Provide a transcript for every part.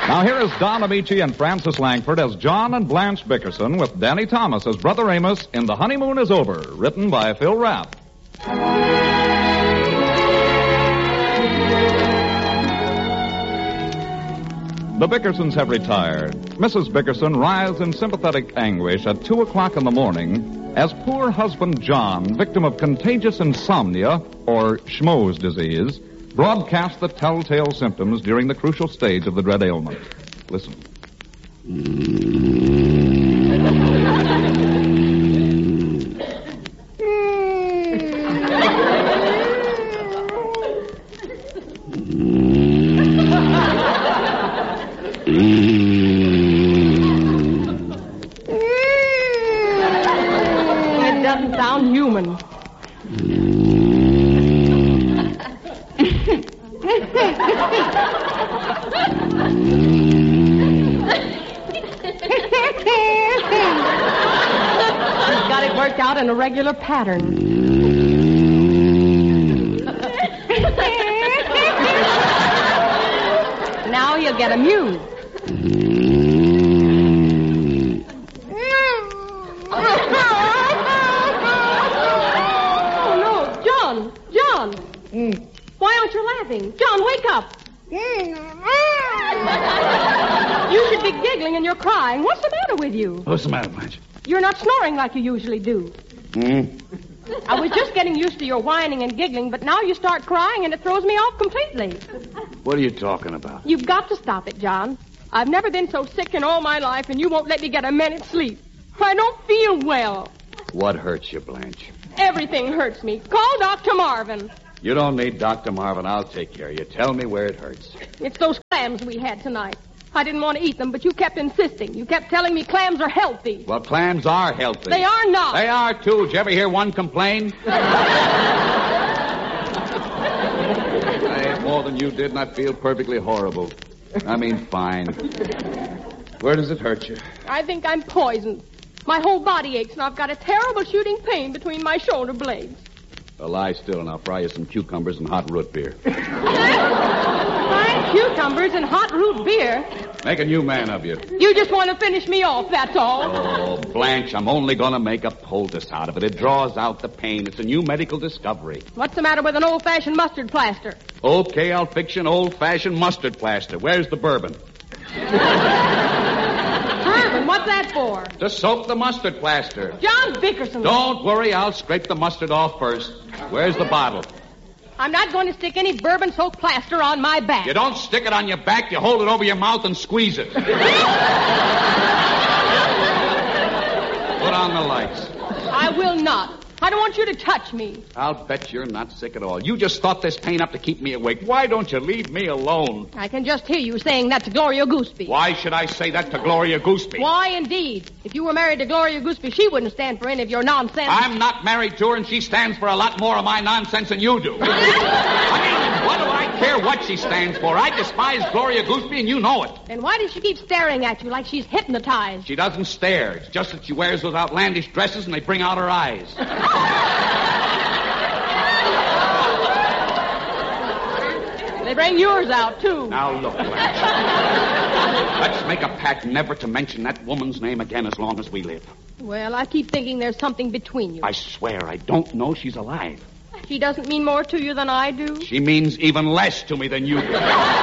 Now here is Don Amici and Francis Langford as John and Blanche Bickerson with Danny Thomas as Brother Amos in The Honeymoon is Over, written by Phil Rapp. The Bickersons have retired. Mrs. Bickerson writhes in sympathetic anguish at 2 o'clock in the morning as poor husband John, victim of contagious insomnia, or Schmo's disease, broadcasts the telltale symptoms during the crucial stage of the dread ailment. Listen. It doesn't sound human. He's got it worked out in a regular pattern. Now he'll get a mew. Oh, no. John. Why aren't you laughing? John, wake up. You should be giggling and you're crying. What's the matter with you? What's the matter, Blanche? You're not snoring like you usually do. I was just getting used to your whining and giggling, but now you start crying and it throws me off completely. What are you talking about? You've got to stop it, John. I've never been so sick in all my life, and you won't let me get a minute's sleep. I don't feel well. What hurts you, Blanche? Everything hurts me. Call Dr. Marvin. You don't need Dr. Marvin. I'll take care of you. Tell me where it hurts. It's those clams we had tonight. I didn't want to eat them, but you kept insisting. You kept telling me clams are healthy. Well, clams are healthy. They are not. They are, too. Did you ever hear one complain? I ate more than you did, and I feel perfectly horrible. I mean, fine. Where does it hurt you? I think I'm poisoned. My whole body aches, and I've got a terrible shooting pain between my shoulder blades. Well, lie still, and I'll fry you some cucumbers and hot root beer. Fried cucumbers and hot root beer? Make a new man of you. You just want to finish me off, that's all. Oh, Blanche, I'm only going to make a poultice out of it. It draws out the pain. It's a new medical discovery. What's the matter with an old-fashioned mustard plaster? Okay, I'll fix you an old-fashioned mustard plaster. Where's the bourbon? Bourbon? What's that for? To soak the mustard plaster. John Bickerson. Don't worry, I'll scrape the mustard off first. Where's the bottle? I'm not going to stick any bourbon-soaked plaster on my back. You don't stick it on your back, you hold it over your mouth and squeeze it. Put on the lights. I will not. I don't want you to touch me. I'll bet you're not sick at all. You just thought this pain up to keep me awake. Why don't you leave me alone? I can just hear you saying that to Gloria Gooseby. Why should I say that to Gloria Gooseby? Why, indeed? If you were married to Gloria Gooseby, she wouldn't stand for any of your nonsense. I'm not married to her, and she stands for a lot more of my nonsense than you do. I mean, what do I care what she stands for? I despise Gloria Gooseby, and you know it. Then why does she keep staring at you like she's hypnotized? She doesn't stare. It's just that she wears those outlandish dresses, and they bring out her eyes. They bring yours out, too. Now, look, Blanche. Let's make a pact never to mention that woman's name again as long as we live. Well, I keep thinking there's something between you. I swear I don't know she's alive. She doesn't mean more to you than I do? She means even less to me than you do.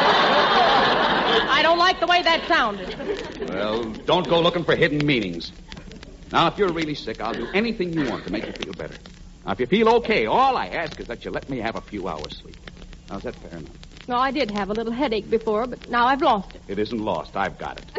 I don't like the way that sounded. Well, don't go looking for hidden meanings. Now, if you're really sick, I'll do anything you want to make you feel better. Now, if you feel okay, all I ask is that you let me have a few hours' sleep. How's that fair enough? No, I did have a little headache before, but now I've lost it. It isn't lost. I've got it.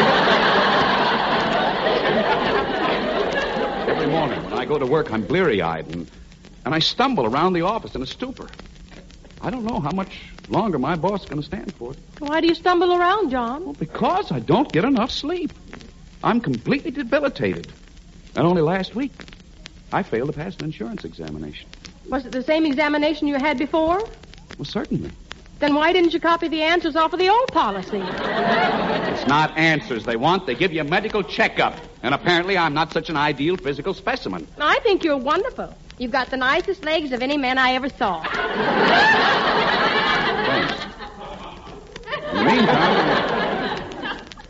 Every morning when I go to work, I'm bleary-eyed, and I stumble around the office in a stupor. I don't know how much longer my boss is going to stand for it. Why do you stumble around, John? Well, because I don't get enough sleep. I'm completely debilitated. And only last week, I failed to pass an insurance examination. Was it the same examination you had before? Well, certainly. Then why didn't you copy the answers off of the old policy? It's not answers they want. They give you a medical checkup. And apparently I'm not such an ideal physical specimen. I think you're wonderful. You've got the nicest legs of any man I ever saw. Thanks. In the meantime,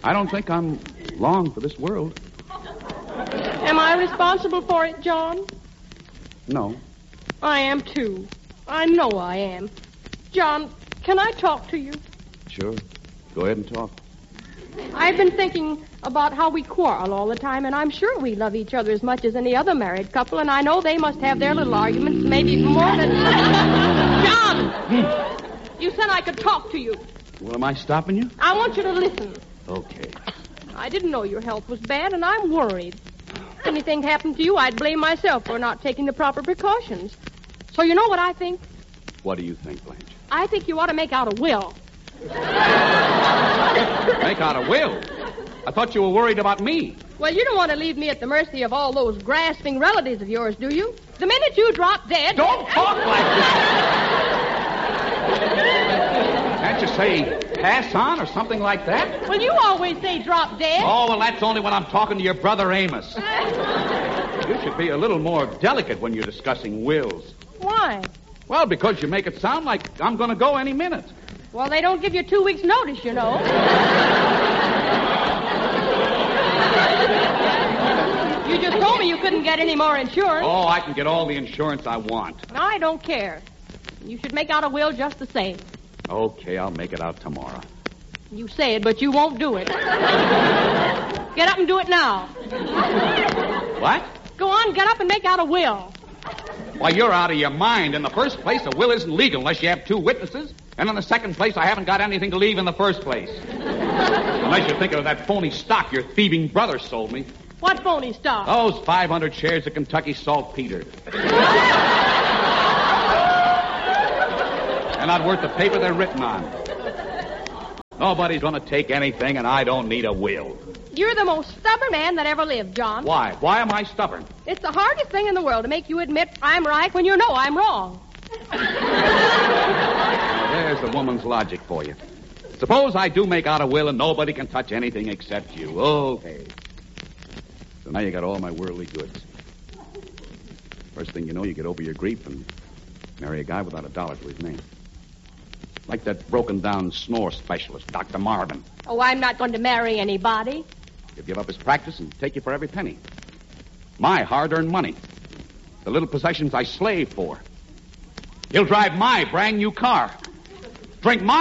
I don't think I'm long for this world. Am I responsible for it, John? No. I am, too. I know I am. John, can I talk to you? Sure. Go ahead and talk. I've been thinking about how we quarrel all the time, and I'm sure we love each other as much as any other married couple, and I know they must have their little arguments, maybe more than... John! You said I could talk to you. Well, am I stopping you? I want you to listen. Okay. I didn't know your health was bad, and I'm worried. If anything happened to you, I'd blame myself for not taking the proper precautions. So you know what I think? What do you think, Blanche? I think you ought to make out a will. Make out a will? I thought you were worried about me. Well, you don't want to leave me at the mercy of all those grasping relatives of yours, do you? The minute you drop dead... Don't talk like that! Can't you say pass on or something like that? Well, you always say drop dead. Oh, well, that's only when I'm talking to your brother Amos. You should be a little more delicate when you're discussing wills. Why? Well, because you make it sound like I'm going to go any minute. Well, they don't give you 2 weeks' notice, you know. You just told me you couldn't get any more insurance. Oh, I can get all the insurance I want. I don't care. You should make out a will just the same. Okay, I'll make it out tomorrow. You say it, but you won't do it. Get up and do it now. What? Go on, get up and make out a will. Why, you're out of your mind. In the first place, a will isn't legal unless you have 2 witnesses. And in the second place, I haven't got anything to leave in the first place. Unless you're thinking of that phony stock your thieving brother sold me. What phony stock? Those 500 shares of Kentucky Saltpeter. They're not worth the paper they're written on. Nobody's going to take anything, and I don't need a will. You're the most stubborn man that ever lived, John. Why? Why am I stubborn? It's the hardest thing in the world to make you admit I'm right when you know I'm wrong. Now, there's the woman's logic for you. Suppose I do make out a will and nobody can touch anything except you. Okay. So now you got all my worldly goods. First thing you know, you get over your grief and marry a guy without a dollar to his name. Like that broken-down snore specialist, Dr. Marvin. Oh, I'm not going to marry anybody. He'll give up his practice and take you for every penny. My hard-earned money. The little possessions I slave for. He'll drive my brand new car. Drink my